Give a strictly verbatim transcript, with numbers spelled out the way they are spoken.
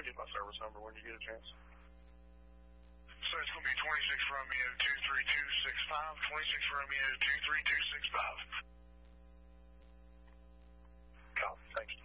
to get my service number when you get a chance. So it's going to be twenty-six Romeo two three two six five, twenty-six Romeo two three two six five. Copy, thank you.